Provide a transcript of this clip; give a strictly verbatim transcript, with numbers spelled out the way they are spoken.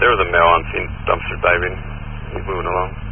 there was a male unseen dumpster diving. He's moving along.